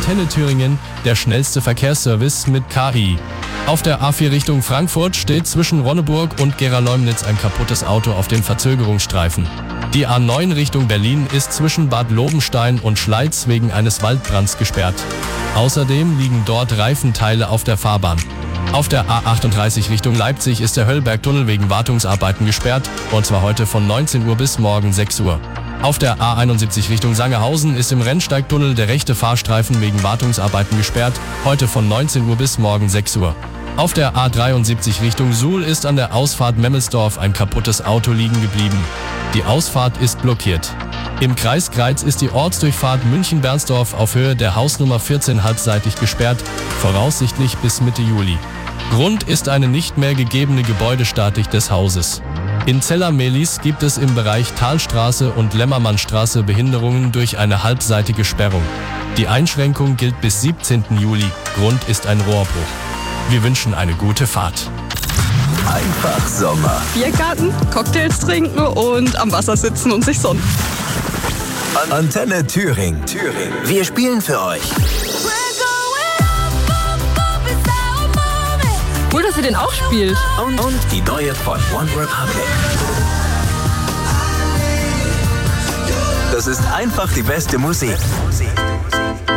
Antenne Thüringen der schnellste Verkehrsservice mit KI. Auf der A4 Richtung Frankfurt steht zwischen Ronneburg und Gera-Leumnitz ein kaputtes Auto auf den Verzögerungsstreifen. Die A9 Richtung Berlin ist zwischen Bad Lobenstein und Schleiz wegen eines Waldbrands gesperrt. Außerdem liegen dort Reifenteile auf der Fahrbahn. Auf der A38 Richtung Leipzig ist der Höllbergtunnel wegen Wartungsarbeiten gesperrt, und zwar heute von 19 Uhr bis morgen 6 Uhr. Auf der A71 Richtung Sangerhausen ist im Rennsteigtunnel der rechte Fahrstreifen wegen Wartungsarbeiten gesperrt, heute von 19 Uhr bis morgen 6 Uhr. Auf der A73 Richtung Suhl ist an der Ausfahrt Memmelsdorf ein kaputtes Auto liegen geblieben. Die Ausfahrt ist blockiert. Im Kreis Greiz ist die Ortsdurchfahrt München-Bernsdorf auf Höhe der Hausnummer 14 halbseitig gesperrt, voraussichtlich bis Mitte Juli. Grund ist eine nicht mehr gegebene Gebäudestatik des Hauses. In Zeller-Mehlis gibt es im Bereich Talstraße und Lämmermannstraße Behinderungen durch eine halbseitige Sperrung. Die Einschränkung gilt bis 17. Juli. Grund ist ein Rohrbruch. Wir wünschen eine gute Fahrt. Einfach Sommer. Biergarten, Cocktails trinken und am Wasser sitzen und sich sonnen. Antenne Thüringen. Wir spielen für euch. Cool, dass ihr den auch spielt. Und die neue von One Republic. Das ist einfach die beste Musik.